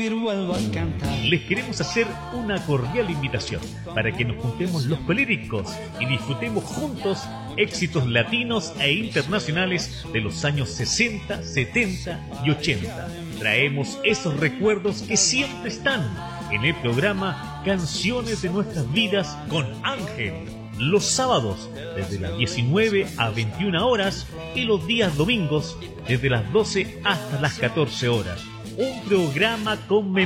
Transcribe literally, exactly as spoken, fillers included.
Les queremos hacer una cordial invitación para que nos juntemos los coléricos y disfrutemos juntos éxitos latinos e internacionales de los años sesenta, setenta y ochenta. Traemos esos recuerdos que siempre están en el programa Canciones de Nuestras Vidas con Ángel. Los sábados desde las diecinueve a veintiuna horas y los días domingos desde las doce hasta las catorce horas. Un programa con